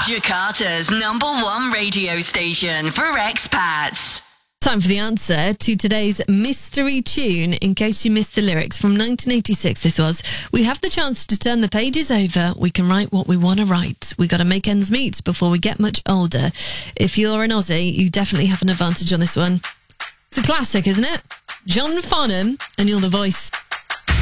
Jakarta's #1 radio station for expats. Time for the answer to today's mystery tune. In case you missed the lyrics, from 1986 this was. We have the chance to turn the pages over. We can write what we want to write. We got to make ends meet before we get much older. If you're an Aussie, you definitely have an advantage on this one. It's a classic, isn't it? John Farnham, and you're the voice.